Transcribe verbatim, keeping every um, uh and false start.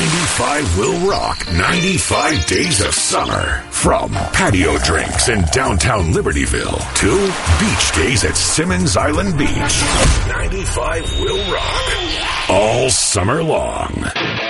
ninety-five will rock ninety-five days of summer. From patio drinks in downtown Libertyville to beach days at Simmons Island Beach. ninety-five will rock all summer long.